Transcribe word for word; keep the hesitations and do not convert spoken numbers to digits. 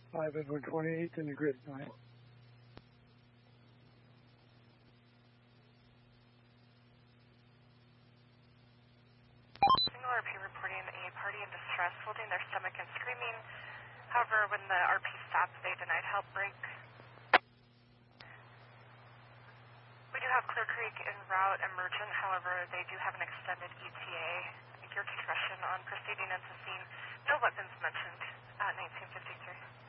five Edward twenty-eighth in the grid. Go ahead. Single R P reporting a party in distress, holding their stomach and screaming. However, when the R P stopped, they denied help break. We do have Clear Creek en route emergent, however, they do have an extended E T A. Your discretion on proceeding into scene. No weapons mentioned at nineteen fifty-three.